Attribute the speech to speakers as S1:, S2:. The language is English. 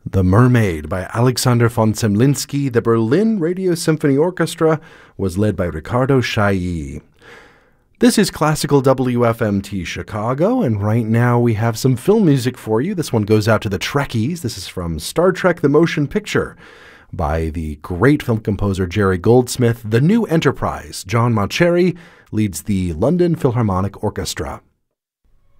S1: The Mermaid by Alexander von Zemlinsky. The Berlin Radio Symphony Orchestra was led by Ricardo Chailly. This is Classical WFMT Chicago, and right now we have some film music for you. This one goes out to the Trekkies. This is from Star Trek The Motion Picture by the great film composer Jerry Goldsmith. The New Enterprise. John Mauceri leads the London Philharmonic Orchestra.